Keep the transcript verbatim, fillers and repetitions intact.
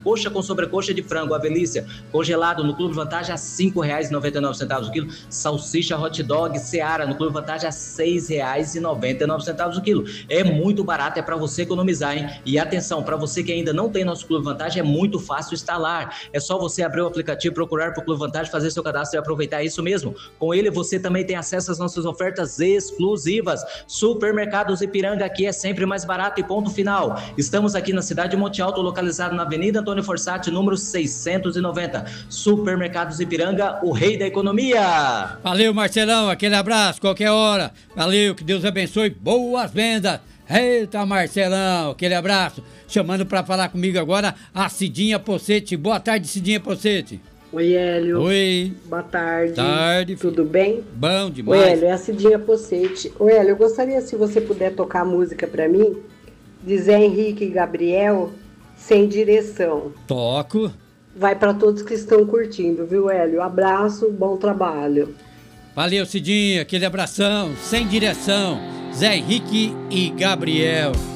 Coxa com sobrecoxa de frango, avelícia, congelado no Clube Vantagem a cinco reais e noventa e nove centavos o quilo. Salsicha hot dog Seara no Clube Vantagem a seis reais e noventa e nove centavos o quilo. É muito barato, é para você economizar, hein? E atenção, para você que ainda não tem nosso Clube Vantagem, é muito fácil instalar. É só você abrir o aplicativo, procurar para o Clube Vantagem, fazer seu cadastro e aproveitar isso mesmo. Com ele você também tem acesso às nossas ofertas exclusivas. Supermercados Ipiranga, aqui é sempre mais barato e ponto final. Estamos aqui na cidade de Monte Alto, localizado na Avenida Antônio Forsatti, número seiscentos e noventa. Supermercados Ipiranga, o rei da economia. Valeu, Marcelão, aquele abraço, qualquer hora. Valeu, que Deus abençoe, boas vendas. Eita, Marcelão, aquele abraço. Chamando para falar comigo agora a Cidinha Pocete. Boa tarde, Cidinha Pocete. Oi, Hélio. Oi. Boa tarde. Tarde. Tudo bem? Bom demais. Oi, Hélio, é a Cidinha Pocete. Oi, Hélio, eu gostaria, se você puder tocar a música para mim, de Zé Henrique e Gabriel, Sem Direção. Toco. Vai para todos que estão curtindo, viu, Hélio? Abraço, bom trabalho. Valeu, Cidinha, aquele abração, Sem Direção, Zé Henrique e Gabriel.